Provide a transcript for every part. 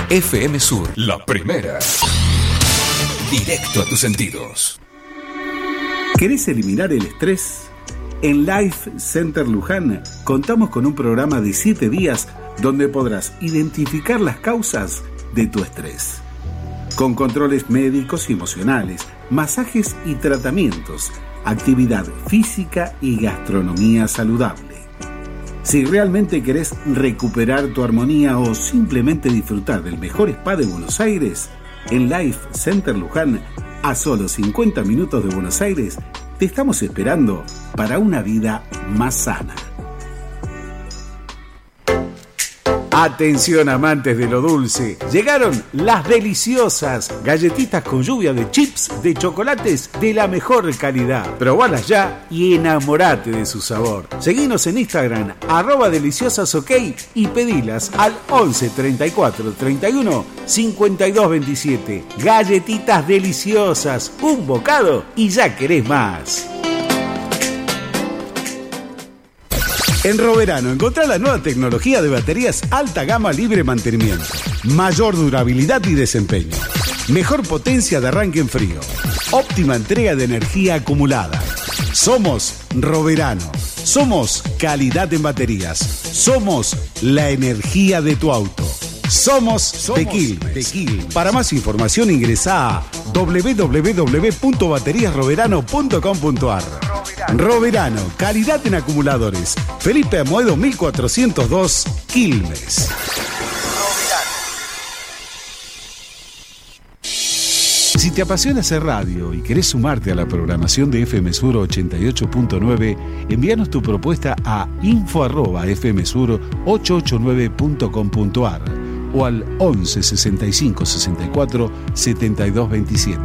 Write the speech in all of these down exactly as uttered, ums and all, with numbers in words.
F M Sur, la primera. Directo a tus sentidos. ¿Querés eliminar el estrés? En Life Center Luján contamos con un programa de siete días donde podrás identificar las causas de tu estrés. Con controles médicos y emocionales, masajes y tratamientos, actividad física y gastronomía saludable. Si realmente querés recuperar tu armonía o simplemente disfrutar del mejor spa de Buenos Aires, en Life Center Luján, a solo cincuenta minutos de Buenos Aires, te estamos esperando para una vida más sana. Atención amantes de lo dulce, llegaron las deliciosas galletitas con lluvia de chips de chocolates de la mejor calidad. Probalas ya y enamorate de su sabor. Seguinos en Instagram, arroba deliciosasok y pedilas al once treinta y cuatro treinta y uno cincuenta y dos veintisiete. Galletitas deliciosas, un bocado y ya querés más. En Roverano encontrá la nueva tecnología de baterías alta gama libre mantenimiento, mayor durabilidad y desempeño, mejor potencia de arranque en frío, óptima entrega de energía acumulada. Somos Roverano, somos calidad en baterías, somos la energía de tu auto. Somos, Somos de Quilmes. de Quilmes. Para más información ingresa a doble u doble u doble u punto baterías roverano punto com punto a r. Roverano, calidad en acumuladores. Felipe Amoedo mil cuatrocientos dos, Quilmes. Si te apasiona hacer radio y querés sumarte a la programación de F M Sur ochenta y ocho punto nueve, envíanos tu propuesta a info arroba f m sur ochocientos ochenta y nueve punto com punto a r o al once sesenta y cinco sesenta y cuatro setenta y dos veintisiete.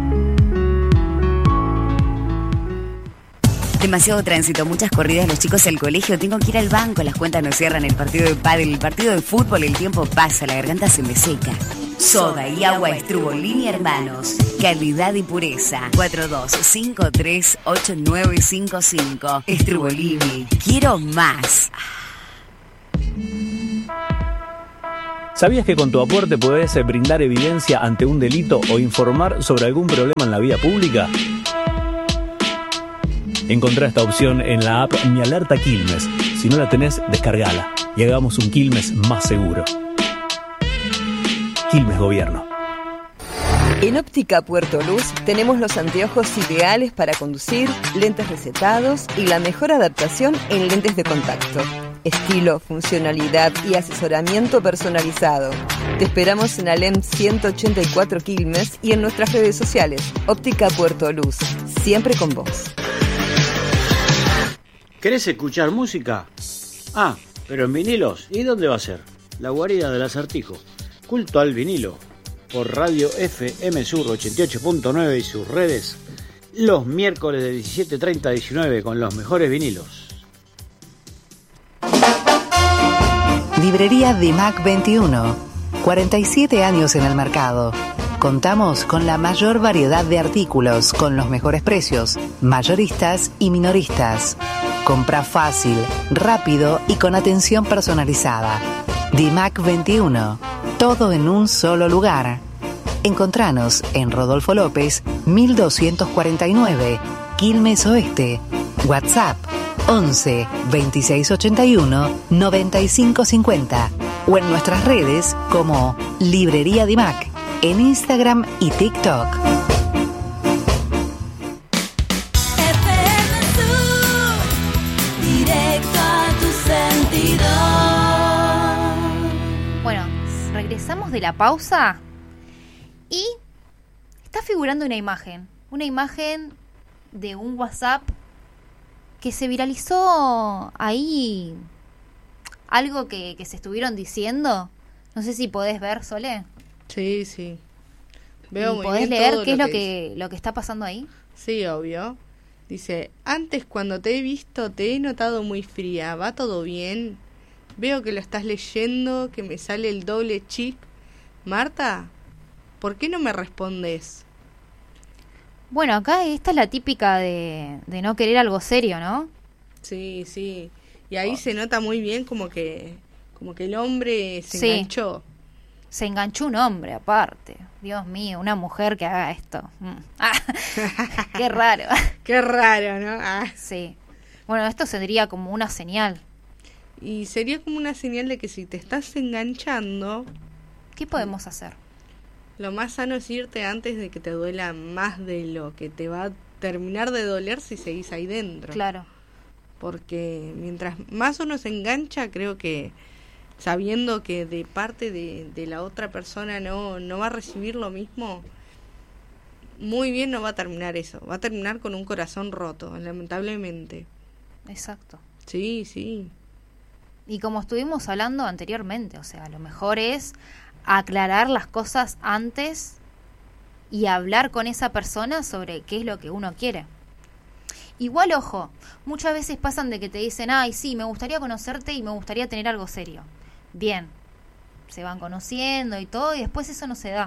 Demasiado tránsito, muchas corridas, los chicos al colegio, tengo que ir al banco, las cuentas no cierran, el partido de pádel, el partido de fútbol, el tiempo pasa, la garganta se me seca. Soda y agua Estrubolini Hermanos, calidad y pureza. cuatro dos cinco tres ocho nueve cinco cinco. Estrubolini, quiero más. ¿Sabías que con tu aporte podés brindar evidencia ante un delito o informar sobre algún problema en la vía pública? Encontrá esta opción en la app Mi Alerta Quilmes. Si no la tenés, descargala y hagamos un Quilmes más seguro. Quilmes Gobierno. En Óptica Puerto Luz tenemos los anteojos ideales para conducir, lentes recetados y la mejor adaptación en lentes de contacto. Estilo, funcionalidad y asesoramiento personalizado. Te esperamos en Alem ciento ochenta y cuatro Quilmes y en nuestras redes sociales. Óptica Puerto Luz, siempre con vos. ¿Querés escuchar música? Ah, pero en vinilos. ¿Y dónde va a ser? La guarida del Acertijo. Culto al vinilo. Por Radio F M Sur ochenta y ocho punto nueve y sus redes. Los miércoles de diecisiete treinta a diecinueve con los mejores vinilos. Librería Dimac veintiuno. cuarenta y siete años en el mercado. Contamos con la mayor variedad de artículos, con los mejores precios, mayoristas y minoristas. Compra fácil, rápido y con atención personalizada. Dimac veintiuno. Todo en un solo lugar. Encontranos en Rodolfo López, mil doscientos cuarenta y nueve, Quilmes Oeste. WhatsApp once veintiséis ochenta y uno noventa y cinco cincuenta o en nuestras redes como Librería Dimac en Instagram y TikTok. Directo a tus sentidos. Bueno, regresamos de la pausa y está figurando una imagen, una imagen de un WhatsApp que se viralizó ahí, algo que, que se estuvieron diciendo. No sé si podés ver, Sole. Sí, sí. Veo muy ¿Podés bien leer todo qué es lo lo que que, lo que está pasando ahí? Sí, obvio. Dice, antes cuando te he visto te he notado muy fría. ¿Va todo bien? Veo que lo estás leyendo, que me sale el doble chip. Marta, ¿por qué no me respondes? Bueno, acá esta es la típica de, de no querer algo serio, ¿no? Sí, sí. Y ahí oh. se nota muy bien como que como que el hombre se sí. enganchó. Se enganchó un hombre aparte. Dios mío, una mujer que haga esto. Mm. Ah, qué raro. Qué raro, ¿no? Ah. Sí. Bueno, esto sería como una señal. Y sería como una señal de que si te estás enganchando... ¿Qué podemos hacer? Lo más sano es irte antes de que te duela más de lo que te va a terminar de doler si seguís ahí dentro. Claro. Porque mientras más uno se engancha, creo que sabiendo que de parte de, de la otra persona no, no va a recibir lo mismo, muy bien no va a terminar eso. Va a terminar con un corazón roto, lamentablemente. Exacto. Sí, sí. Y como estuvimos hablando anteriormente, o sea, lo mejor es aclarar las cosas antes y hablar con esa persona sobre qué es lo que uno quiere. Igual, ojo, muchas veces pasan de que te dicen, ay, sí, me gustaría conocerte y me gustaría tener algo serio. Bien, se van conociendo y todo, y después eso no se da.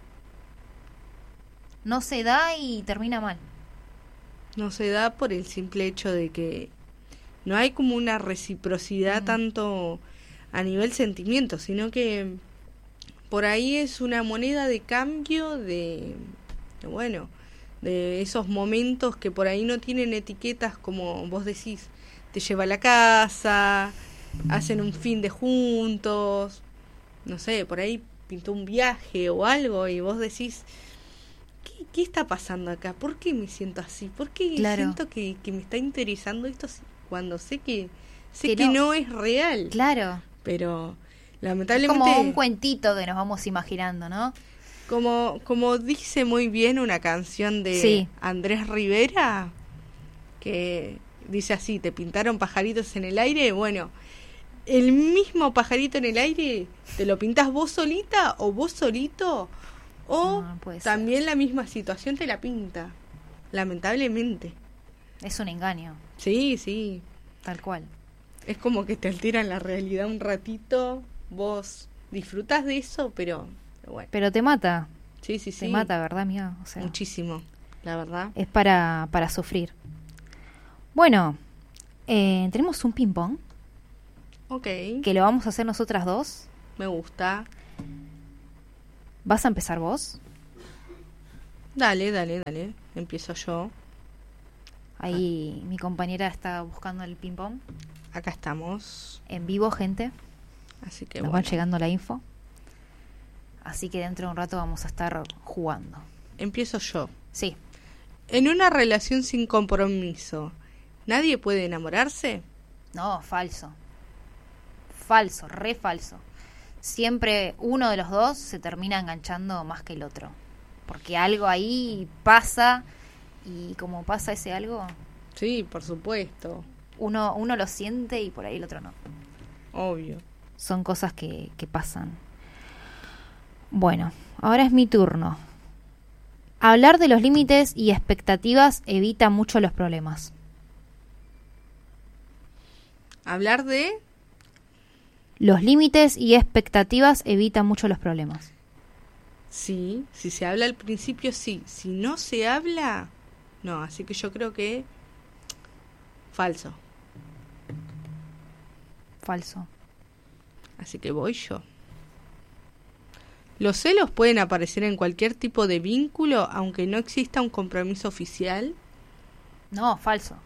No se da y termina mal. No se da por el simple hecho de que no hay como una reciprocidad mm. tanto a nivel sentimiento, sino que por ahí es una moneda de cambio de, de bueno, de esos momentos que por ahí no tienen etiquetas como vos decís, te lleva a la casa, hacen un fin de juntos, no sé, por ahí pintó un viaje o algo y vos decís, ¿qué, qué está pasando acá? ¿Por qué me siento así? ¿Por qué claro. siento que, que me está interesando esto cuando sé que sé que, que no. no es real? Claro. Pero lamentablemente... Es como un cuentito que nos vamos imaginando, ¿no? Como, como dice muy bien una canción de sí. Andrés Rivera, que dice así, te pintaron pajaritos en el aire, bueno, el mismo pajarito en el aire, ¿te lo pintás vos solita o vos solito? O no, no también ser. La misma situación te la pinta, lamentablemente. Es un engaño. Sí, sí. Tal cual. Es como que te alteran la realidad un ratito, vos disfrutás de eso, pero... Bueno. Pero te mata. Sí, sí, sí. Te mata, ¿verdad, mía? O sea, muchísimo, la verdad. Es para, para sufrir. Bueno, eh, tenemos un ping-pong. Ok. Que lo vamos a hacer nosotras dos. Me gusta. ¿Vas a empezar vos? Dale, dale, dale. Empiezo yo. Ahí ah. mi compañera está buscando el ping-pong. Acá estamos. En vivo, gente. Así que Nos bueno. va llegando la info. Así que dentro de un rato vamos a estar jugando. Empiezo yo. Sí. En una relación sin compromiso, ¿nadie puede enamorarse? No, falso. Falso, re falso. Siempre uno de los dos se termina enganchando más que el otro. Porque algo ahí pasa y como pasa ese algo... Sí, por supuesto. Uno, uno lo siente y por ahí el otro no. Obvio. Son cosas que, que pasan. Bueno, ahora es mi turno. Hablar de los límites y expectativas evita mucho los problemas. ¿Hablar de? Los límites y expectativas evita mucho los problemas. Sí, si se habla al principio, sí. Si no se habla, no. Así que yo creo que... falso. Falso. Así que voy yo. ¿Los celos pueden aparecer en cualquier tipo de vínculo, aunque no exista un compromiso oficial? No, falso.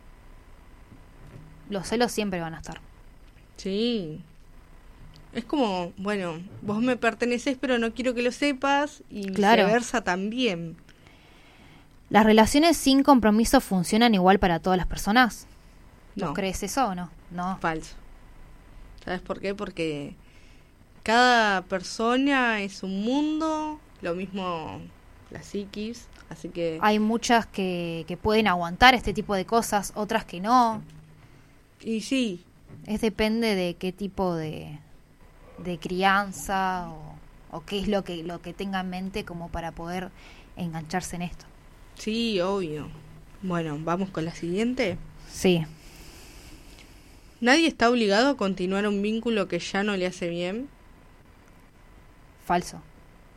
Los celos siempre van a estar. Sí. Es como, bueno, vos me perteneces, pero no quiero que lo sepas, y claro. viceversa también. ¿Las relaciones sin compromiso funcionan igual para todas las personas? No. ¿Vos crees eso o no? No. Falso. ¿Sabes por qué? Porque... cada persona es un mundo, lo mismo la psiquis, así que... Hay muchas que, que pueden aguantar este tipo de cosas, otras que no. Y sí. Es depende de qué tipo de, de crianza o, o qué es lo que, lo que tenga en mente como para poder engancharse en esto. Sí, obvio. Bueno, ¿vamos con la siguiente? Sí. ¿Nadie está obligado a continuar un vínculo que ya no le hace bien? Falso.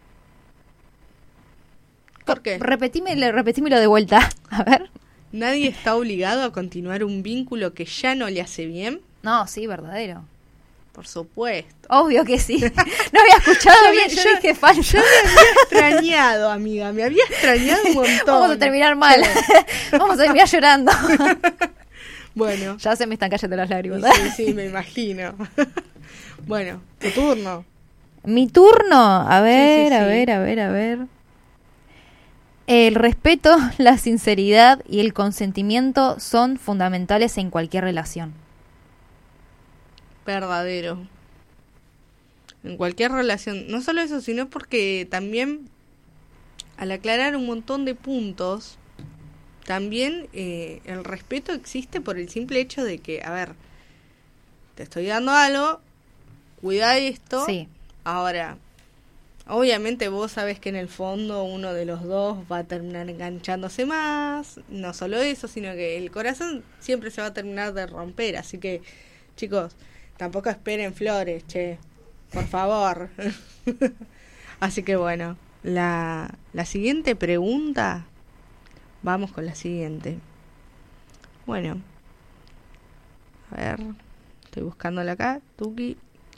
¿Por qué? Repetímelo, repetímelo de vuelta. A ver. ¿Nadie está obligado a continuar un vínculo que ya no le hace bien? No, sí, verdadero. Por supuesto. Obvio que sí. No había escuchado bien, yo, yo dije falso. Yo me había extrañado, amiga, me había extrañado un montón. Vamos a terminar mal. Vamos a terminar llorando. Bueno. Ya se me están cayendo las lágrimas. Sí, sí, me imagino. Bueno, tu turno. Mi turno. A ver, sí, sí, a sí. ver, a ver, a ver. El respeto, la sinceridad y el consentimiento son fundamentales en cualquier relación. Verdadero. En cualquier relación. No solo eso, sino porque también, al aclarar un montón de puntos, también eh, el respeto existe por el simple hecho de que, a ver, te estoy dando algo, cuida esto. Sí. Ahora, obviamente vos sabés que en el fondo uno de los dos va a terminar enganchándose más. No solo eso, sino que el corazón siempre se va a terminar de romper. Así que, chicos, tampoco esperen flores, che. Por favor. Así que bueno, la, la siguiente pregunta. Vamos con la siguiente. Bueno. A ver. Estoy buscándola acá. Tuki.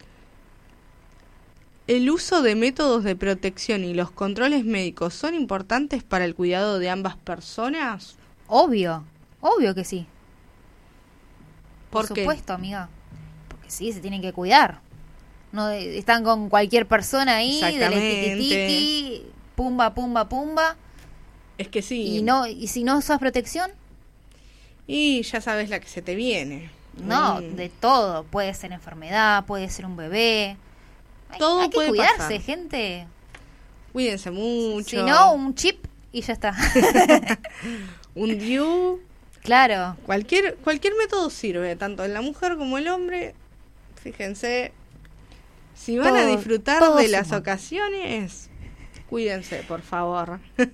¿El uso de métodos de protección y los controles médicos son importantes para el cuidado de ambas personas? Obvio. Obvio que sí. ¿Por, Por qué? supuesto, amiga. Porque sí, se tienen que cuidar. No de- están con cualquier persona ahí, de Exactamente. tiki pumba, pumba, pumba. Es que sí. Y no y si no usas protección, Y ya sabes la que se te viene. no, Mm. de todo. Puede ser enfermedad, puede ser un bebé. Hay, Todo hay que puede cuidarse, pasar. gente. Cuídense mucho. Si no, un chip y ya está. Un D I U. Claro. Cualquier, cualquier método sirve, tanto en la mujer como el hombre. Fíjense. Si van a Todo- disfrutar todo de las suma. ocasiones, cuídense, por favor.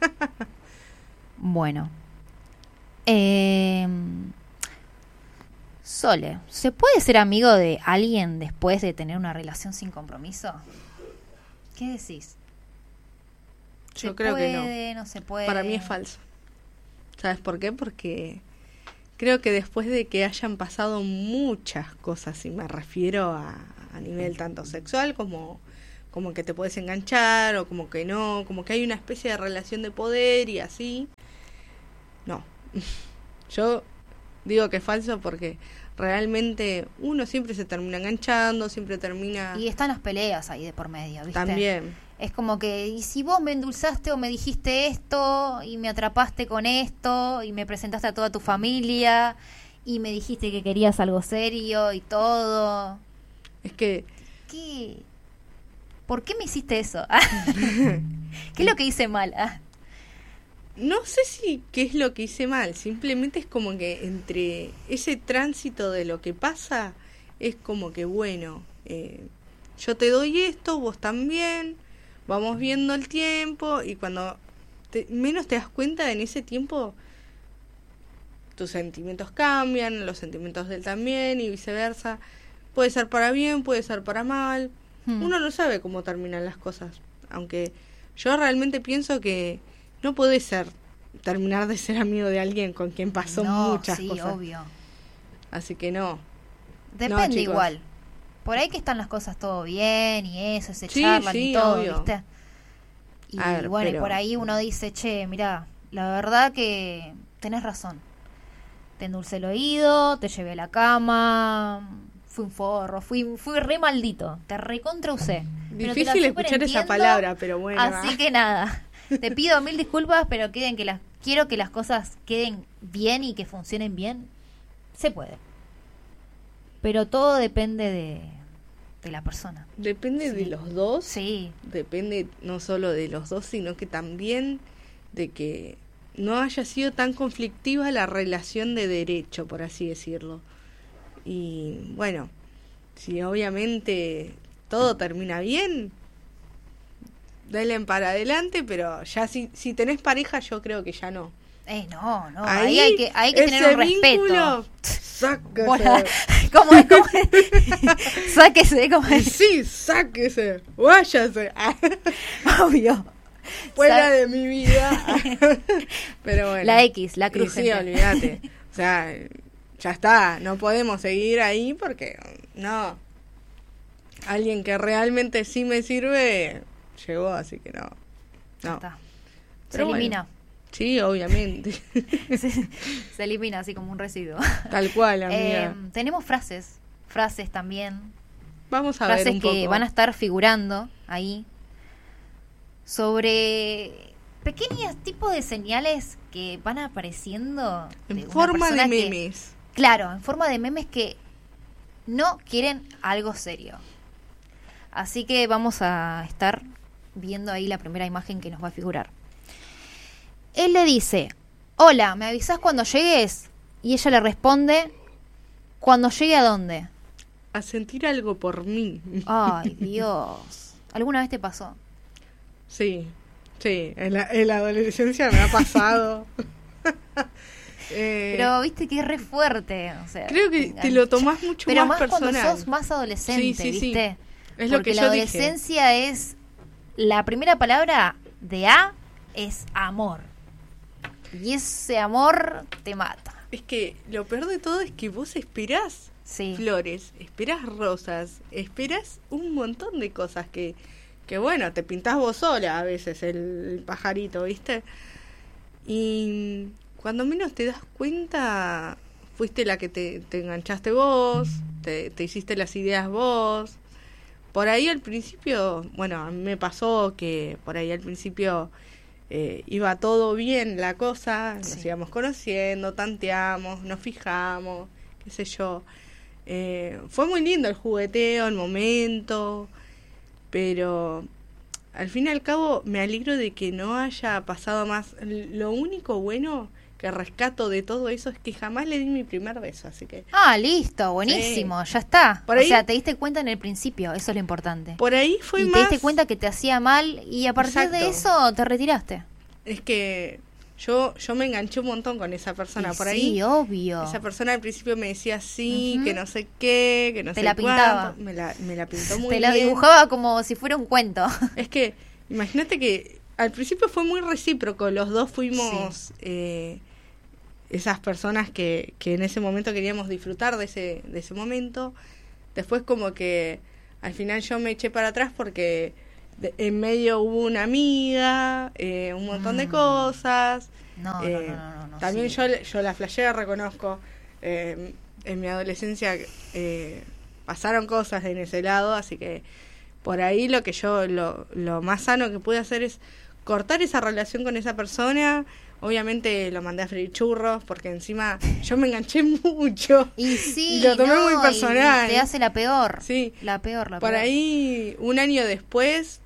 Bueno. Eh, Sole, ¿se puede ser amigo de alguien después de tener una relación sin compromiso? ¿Qué decís? ¿Se Yo creo que no. puede, no se puede? Para mí es falso. ¿Sabes por qué? Porque creo que después de que hayan pasado muchas cosas, y me refiero a, a nivel tanto sexual como, como que te puedes enganchar o como que no, como que hay una especie de relación de poder y así. No. Yo digo que es falso porque realmente uno siempre se termina enganchando, siempre termina... Y están las peleas ahí de por medio, ¿viste? También. Es como que, y si vos me endulzaste o me dijiste esto, y me atrapaste con esto, y me presentaste a toda tu familia, y me dijiste que querías algo serio y todo. Es que... ¿Qué? ¿Por qué me hiciste eso? ¿Qué es lo que hice mal? Ah, No sé si qué es lo que hice mal, simplemente es como que entre ese tránsito de lo que pasa, es como que bueno, eh, yo te doy esto, vos también, vamos viendo el tiempo y cuando te- menos te das cuenta en ese tiempo, tus sentimientos cambian, los sentimientos de él también y viceversa. Puede ser para bien, puede ser para mal. Hmm. Uno no sabe cómo terminan las cosas, aunque yo realmente pienso que no podés ser terminar de ser amigo de alguien con quien pasó no, muchas sí, cosas. obvio. Así que no. Depende chicos. igual. Por ahí que están las cosas todo bien y eso, se Sí, charlan sí, y todo, obvio. ¿viste? Y A ver, bueno, y pero- por ahí uno dice, che, mirá, la verdad que tenés razón. Te endulcé el oído, te llevé a la cama, fui un forro, fui, fui re maldito, te recontra usé. Pero te la Difícil súper escuchar esa entiendo, palabra, pero bueno. Así ah. que nada, te pido mil disculpas, pero queden que las, quiero que las cosas queden bien y que funcionen bien. Se puede. Pero todo depende de, de la persona. Depende Sí. de los dos. Sí, Depende no solo de los dos, sino que también de que no haya sido tan conflictiva la relación de derecho, por así decirlo. Y bueno, si obviamente todo termina bien, denle para adelante, pero ya si, si tenés pareja yo creo que ya no. eh, no, no, ahí, hay que, hay que ese tener un respeto. vínculo, sáquese. Bueno, ¿cómo es? ¿Cómo es? Sáquese, ¿cómo es? Sí, sáquese, váyase. Obvio. Fuera Sa- de mi vida. Pero bueno. La X, la Y cruz. sí, gente. olvídate. O sea, ya está. No podemos seguir ahí porque no. alguien que realmente sí me sirve llegó, así que no. No. Está. Se Pero elimina. bueno, sí, obviamente. se, se elimina así como un residuo. Tal cual, amiga. Eh, tenemos frases, frases también. Vamos a frases ver un que poco. van a estar figurando ahí sobre pequeños tipos de señales que van apareciendo en de una forma de persona que- memes. claro, en forma de memes que no quieren algo serio. Así que vamos a estar viendo ahí la primera imagen que nos va a figurar. Él le dice, hola, ¿me avisás cuando llegues? Y ella le responde, ¿cuando llegue a dónde? A sentir algo por mí. Ay, Dios. ¿Alguna vez te pasó? Sí, sí, en la, en la adolescencia me ha pasado. Eh, Pero viste que es re fuerte. O sea, creo que te lo tomás mucho pero más más cuando personal. sos más adolescente, Sí, sí, sí. ¿viste? Es lo Porque que la yo dije. adolescencia es... La primera palabra de A es amor. Y ese amor te mata. Es que lo peor de todo es que vos esperás Sí. flores, esperás rosas, esperás un montón de cosas que, que bueno, te pintás vos sola a veces el, el pajarito, ¿viste? Y cuando menos te das cuenta, fuiste la que te, te enganchaste vos, te, te hiciste las ideas vos. Por ahí al principio, bueno, a mí me pasó que por ahí al principio eh, iba todo bien la cosa, nos Sí. íbamos conociendo, tanteamos, nos fijamos, qué sé yo. Eh, fue muy lindo el jugueteo, el momento, pero al fin y al cabo me alegro de que no haya pasado más. Lo único bueno que rescato de todo eso es que jamás le di mi primer beso, así que Ah, listo, buenísimo, ya está. Por o ahí- sea, te diste cuenta en el principio, eso es lo importante. por ahí fue y más... te diste cuenta que te hacía mal y a partir de Exacto. eso te retiraste. Es que yo yo me enganché un montón con esa persona. Y Por sí, ahí obvio. esa persona al principio me decía sí, Ujú. que no sé qué, que no Te sé la cuánto. pintaba. Me la, me la pintó muy Te la bien. dibujaba como si fuera un cuento. Es que imagínate que al principio fue muy recíproco. Los dos fuimos eh, esas personas que, que en ese momento queríamos disfrutar de ese, de ese momento. Después como que al final yo me eché para atrás porque de- en medio hubo una amiga, eh, un montón de Mm. cosas. No, Eh, no, no, no, no, no, también sí. yo, yo la flasheé, reconozco. Eh, en mi adolescencia eh, pasaron cosas en ese lado, así que por ahí lo que yo, lo, lo más sano que pude hacer es cortar esa relación con esa persona. Obviamente lo mandé a freír churros, porque encima yo me enganché mucho. Y sí, y lo tomé no, muy y- personal. y te hace la peor. Sí. La peor, la Por peor. ahí, un año después,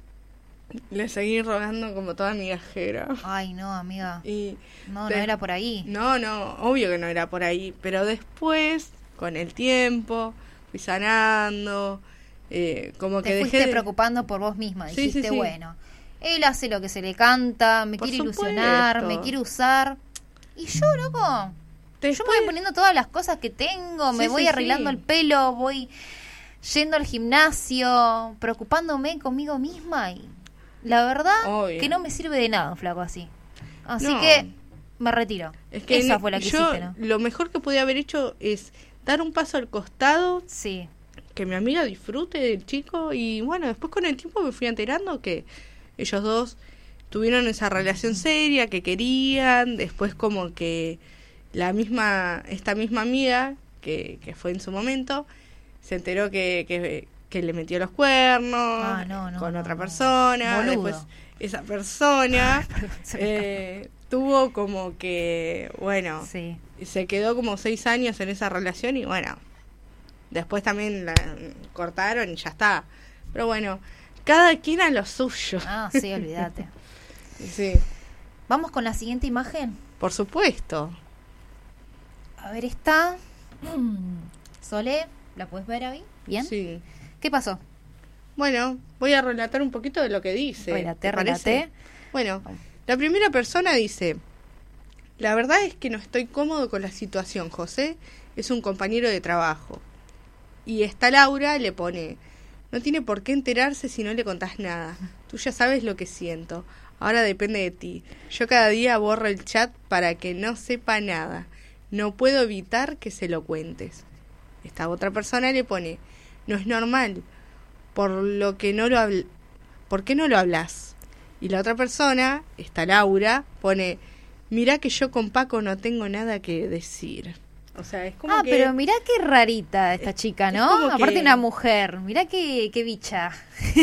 le seguí rogando como toda migajera. Ay, no, amiga. Y No, de- no era por ahí. No, no, obvio que no era por ahí. Pero después, con el tiempo, fui sanando. Eh, como que Te dejé fuiste de- preocupando por vos misma. Sí, Dijiste, sí, sí. bueno, él hace lo que se le canta, me Por quiere ilusionar, supuesto. me quiere usar. Y yo, loco, yo me Después- voy poniendo todas las cosas que tengo, me Sí, voy sí, arreglando sí. el pelo, voy yendo al gimnasio, preocupándome conmigo misma y la verdad Obvio. que no me sirve de nada un flaco así. Así No. que me retiro. Es que Esa en- fue la que yo hiciste, ¿no? lo mejor que podía haber hecho es dar un paso al costado, Sí. que mi amiga disfrute del chico, y bueno, después con el tiempo me fui enterando que ellos dos tuvieron esa relación seria, que querían. Después como que la misma, esta misma amiga, que, que fue en su momento, se enteró que, que, que le metió los cuernos Ah, no, no, con no, otra no. persona. Boludo. Después esa persona Se me eh, tuvo como que, bueno, Sí. se quedó como seis años en esa relación y bueno, después también la cortaron y ya está. Pero bueno, cada quien a lo suyo. Ah, sí, olvídate. Sí, Vamos con la siguiente imagen. por supuesto. A ver, está. Sole, ¿la puedes ver ahí? ¿Bien? Sí. ¿Qué pasó? Bueno, voy a relatar un poquito de lo que dice. Relaté, ¿te parece? relaté. Bueno, la primera persona dice: la verdad es que no estoy cómodo con la situación, José es un compañero de trabajo. Y esta Laura le pone: no tiene por qué enterarse si no le contás nada. Tú ya sabes lo que siento. Ahora depende de ti. Yo cada día borro el chat para que no sepa nada. No puedo evitar que se lo cuentes. Esta otra persona le pone: no es normal. por lo que no lo habl- ¿por qué no lo hablas? Y la otra persona, esta Laura, pone, mirá que yo con Paco no tengo nada que decir. O sea, es como ah, que... pero mirá qué rarita esta chica, ¿no? como Aparte que- una mujer, mirá qué, qué bicha.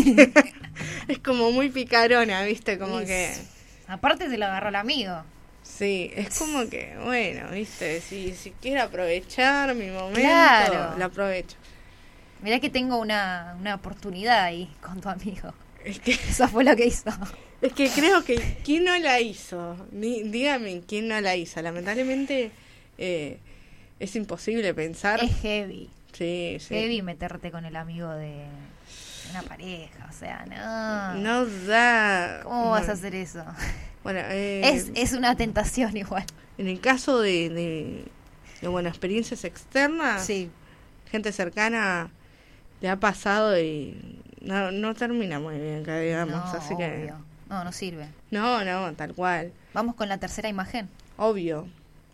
Es como muy picarona, ¿viste? Como Es- que... Aparte se lo agarró el amigo. Sí, es como que, bueno, ¿viste? Si, si quiero aprovechar mi momento, Claro. lo aprovecho. Mirá que tengo una, una oportunidad ahí con tu amigo. Es que, Eso fue lo que hizo. es que creo que, ¿quién no la hizo? Ni- dígame, ¿quién no la hizo? Lamentablemente, eh, es imposible pensar. Es heavy. Sí, sí. Heavy meterte con el amigo de una pareja, o sea, no. No da... ¿Cómo vas a hacer eso? Bueno, eh, Es, es una tentación igual. en el caso de, de, de, bueno, experiencias externas, Sí. gente cercana le ha pasado y no, no termina muy bien, que digamos. No, así que obvio. No, no sirve. no, no, tal cual, Vamos con la tercera imagen. obvio.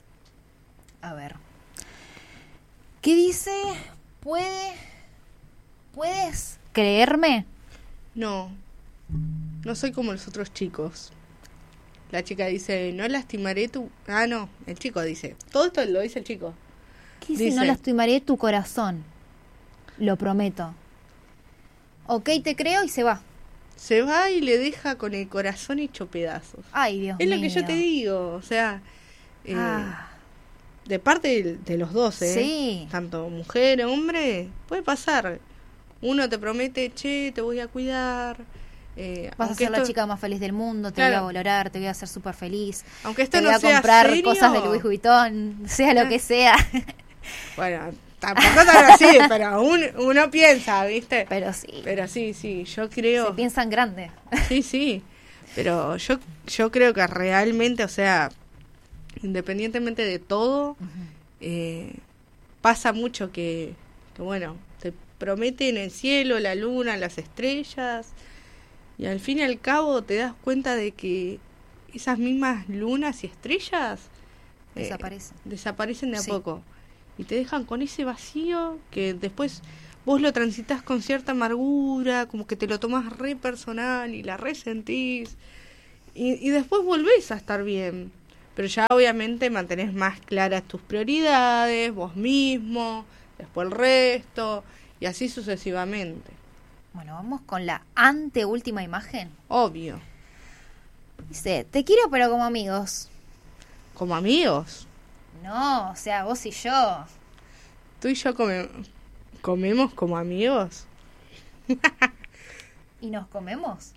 A ver. ¿Qué dice? ¿Puede, ¿Puedes creerme? No, no soy como los otros chicos. La chica dice, no lastimaré tu... Ah, no, el chico dice. Todo esto lo dice el chico. ¿Qué dice? Dice- No lastimaré tu corazón. Lo prometo. Ok, te creo y se va. Se va y le deja con el corazón hecho pedazos. Ay, Dios Es mío. lo que yo te digo, o sea, eh, Ah, de parte de, de los dos, ¿eh? Sí. Tanto mujer, hombre, puede pasar. Uno te promete, che, te voy a cuidar. Eh, vas a aunque ser la esto- chica más feliz del mundo, te Claro. voy a valorar, te voy a hacer súper feliz. Aunque esto Te voy no a sea comprar serio. cosas de Louis Vuitton, sea lo que sea. Bueno, tampoco tan así, pero uno, uno piensa, ¿viste? Pero sí, Pero sí, sí, yo creo... se piensan grande. Sí, sí, pero yo, yo creo que realmente, o sea, independientemente de todo, eh, pasa mucho que, que, bueno, te prometen el cielo, la luna, las estrellas, y al fin y al cabo te das cuenta de que esas mismas lunas y estrellas eh, Desaparecen. desaparecen de a Sí. poco, y te dejan con ese vacío que después vos lo transitas con cierta amargura, como que te lo tomás re personal y la resentís, y, y después volvés a estar bien, pero ya obviamente mantenés más claras tus prioridades, vos mismo, después el resto, y así sucesivamente. Bueno, vamos con la anteúltima imagen. Obvio, Dice, te quiero pero como amigos. como amigos, No, o sea, vos y yo. tú y yo come- comemos como amigos. ¿Y nos comemos?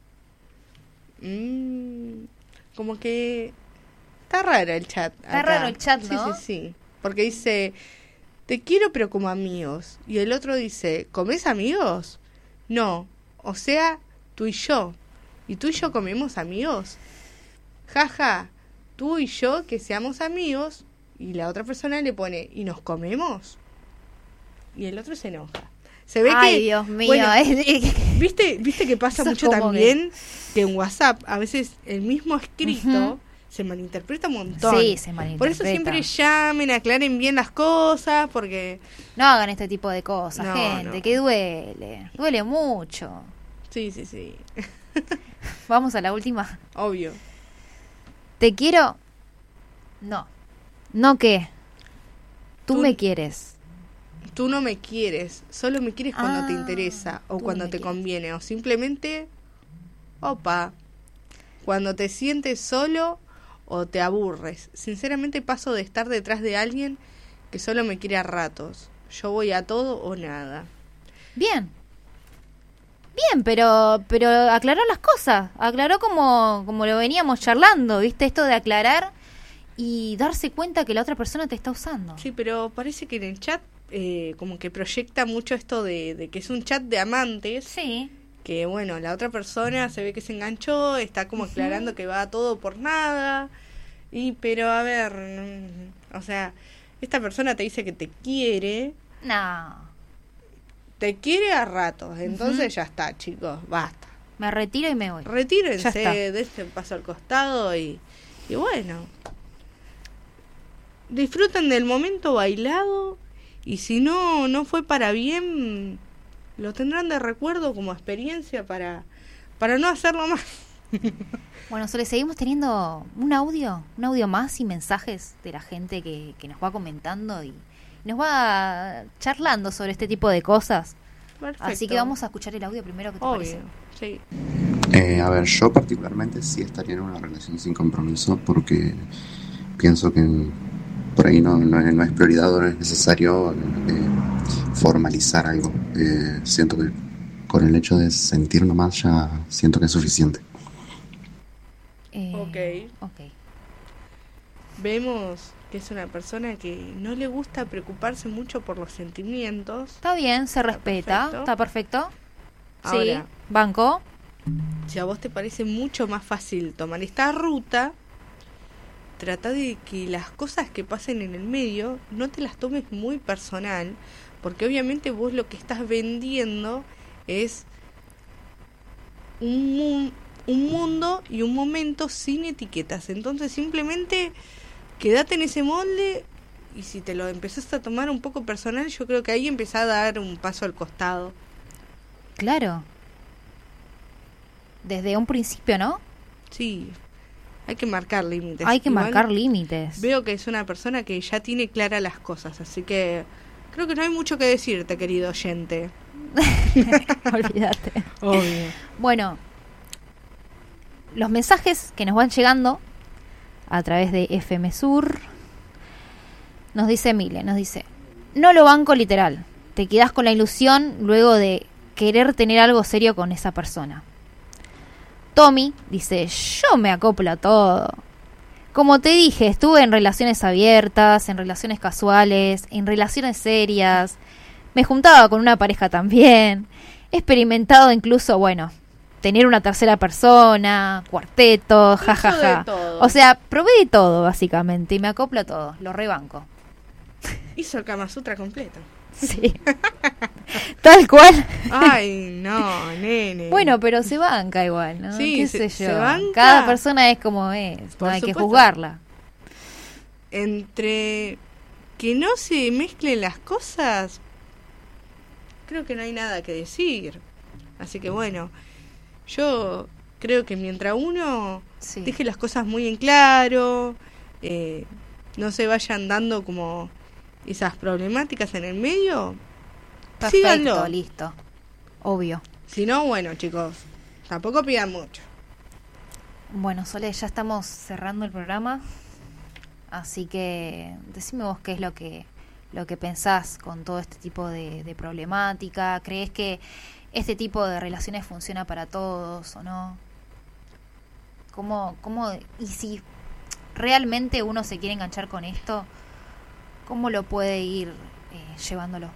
Mm, como que está raro el chat. Está acá. raro el chat, ¿no? Sí, sí, sí. Porque dice, te quiero pero como amigos. Y el otro dice, ¿comés amigos? No, o sea, tú y yo. ¿Y tú y yo comemos amigos? Jaja, tú y yo que seamos amigos. Y la otra persona le pone, ¿y nos comemos? Y el otro se enoja. Se ve Ay, que, Dios mío. bueno, es- ¿Viste, viste que pasa Eso es mucho como también que en WhatsApp a veces el mismo escrito Ujú. se malinterpreta un montón. Sí, se Por eso malinterpreta. siempre llamen, aclaren bien las cosas, porque No hagan este tipo de cosas, No, gente, no. que duele. Duele mucho. sí, sí, sí, Vamos a la última. obvio. ¿Te quiero? No. ¿No qué? Tú, Tú- me quieres. Tú no me quieres, solo me quieres cuando te Ah, interesa o tú no cuando me te quieres. conviene o simplemente, opa, cuando te sientes solo o te aburres. Sinceramente paso de estar detrás de alguien que solo me quiere a ratos. Yo voy a todo o nada. Bien. Bien, pero pero aclaró las cosas. Aclaró como, como lo veníamos charlando, ¿viste? Esto de aclarar y darse cuenta que la otra persona te está usando. Sí, pero parece que en el chat eh, como que proyecta mucho esto de, de que es un chat de amantes. Sí. Que bueno, la otra persona se ve que se enganchó, está como aclarando que va a todo por nada. Y pero a ver, mm, o sea, esta persona te dice que te quiere, No. te quiere a ratos, entonces ya está, chicos, basta. Me retiro y me voy. Retírense, Ya está. de este paso al costado y, y bueno, disfruten del momento bailado y si no, no fue para bien, lo tendrán de recuerdo como experiencia para, para no hacerlo más. Bueno, Sole, seguimos teniendo un audio, un audio más y mensajes de la gente que, que nos va comentando y nos va charlando sobre este tipo de cosas. Perfecto. Así que vamos a escuchar el audio primero, ¿qué te Obvio, parece? sí. Eh, a ver, yo particularmente sí estaría en una relación sin compromiso porque pienso que por ahí no, no, no es prioridad o no es necesario eh, formalizar algo. Eh, siento que con el hecho de sentir nomás ya siento que es suficiente. Eh, Ok. Ok. Vemos que es una persona que no le gusta preocuparse mucho por los sentimientos. Está bien, se respeta, perfecto. está perfecto. Ahora, Sí, banco. si a vos te parece mucho más fácil tomar esta ruta, trata de que las cosas que pasen en el medio no te las tomes muy personal, porque obviamente vos lo que estás vendiendo es un, mu- un mundo y un momento sin etiquetas. Entonces simplemente quédate en ese molde, y si te lo empezás a tomar un poco personal, yo creo que ahí empezás a dar un paso al costado. Claro. Desde un principio, ¿no? Sí, hay que marcar límites. Hay que Igual marcar límites. Veo que es una persona que ya tiene claras las cosas, así que creo que no hay mucho que decirte, querido oyente. Olvídate. Obvio. Bueno, los mensajes que nos van llegando a través de F M Sur, nos dice Mile, nos dice: no lo banco literal, te quedás con la ilusión luego de querer tener algo serio con esa persona. Tommy dice: yo me acoplo a todo. Como te dije, estuve en relaciones abiertas, en relaciones casuales, en relaciones serias, me juntaba con una pareja también, he experimentado incluso, bueno, tener una tercera persona, cuarteto, jajaja. Ja, ja. todo. O sea, probé de todo básicamente y me acoplo a todo, lo rebanco. Hizo el Kama Sutra completo. Sí. Tal cual. Ay, no, nene. Bueno, pero se banca igual, ¿no? Sí, ¿Qué se- sé yo? se banca. Cada persona es como es, Por no hay que supuesto. juzgarla. Entre que no se mezclen las cosas, creo que no hay nada que decir. Así que bueno, yo creo que mientras uno Sí. deje las cosas muy en claro, eh, no se vayan dando como esas problemáticas en el medio, Perfecto, síganlo. listo. Obvio. Si no, bueno, chicos, tampoco pidan mucho. Bueno, Sole, ya estamos cerrando el programa. Así que decime vos qué es lo que lo que pensás con todo este tipo de, de problemática. ¿Crees que este tipo de relaciones funciona para todos o no? ¿Cómo, cómo, y si realmente uno se quiere enganchar con esto, cómo lo puede ir eh, llevándolo?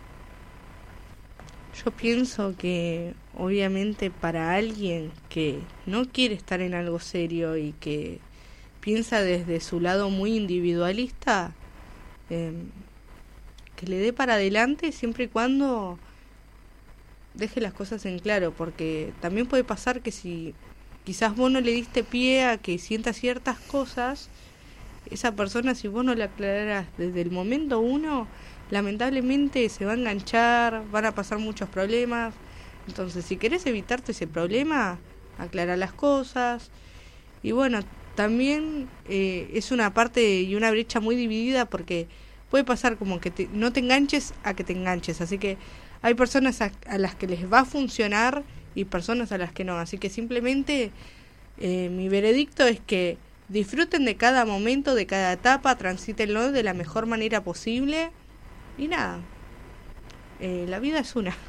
Yo pienso que obviamente para alguien que no quiere estar en algo serio y que piensa desde su lado muy individualista, eh, que le dé para adelante siempre y cuando deje las cosas en claro, porque también puede pasar que si quizás vos no le diste pie a que sienta ciertas cosas, esa persona, si vos no le aclararas desde el momento uno, lamentablemente se va a enganchar, van a pasar muchos problemas. Entonces, si querés evitarte ese problema, aclara las cosas. Y bueno, también eh, es una parte y una brecha muy dividida, porque puede pasar como que te, no te enganches a que te enganches. Así que hay personas a, a las que les va a funcionar y personas a las que no. Así que simplemente eh, mi veredicto es que disfruten de cada momento, de cada etapa, transítenlo de la mejor manera posible. Y nada, eh, la vida es una.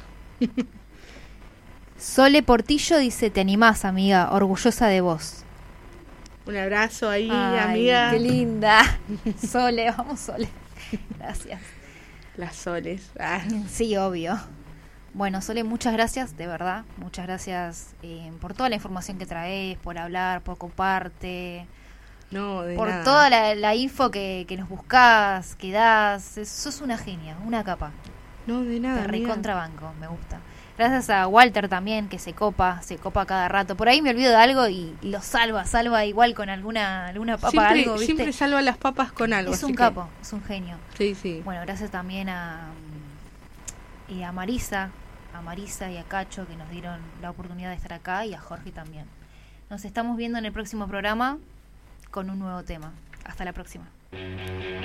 Sole Portillo dice: te animás, amiga, orgullosa de vos. Un abrazo ahí, Ay, amiga. qué linda. Sole, vamos Sole. Gracias. Las soles. Ah. Sí, obvio. Bueno, Sole, muchas gracias, de verdad. Muchas gracias eh, por toda la información que traes, por hablar, por ocuparte. No, de por nada. toda la, la info que, que nos buscás, que das. Es- sos una genia, una capa. No, de nada. Te amiga. recontrabanco, me gusta. Gracias a Walter también, que se copa, se copa cada rato. Por ahí me olvido de algo y lo salva, salva igual con alguna alguna papa, Siempre, algo, ¿viste? siempre salva las papas con algo. Es así un que- capo, es un genio. Sí, sí. Bueno, gracias también a, y a Marisa, a Marisa y a Cacho, que nos dieron la oportunidad de estar acá, y a Jorge también. Nos estamos viendo en el próximo programa con un nuevo tema. Hasta la próxima.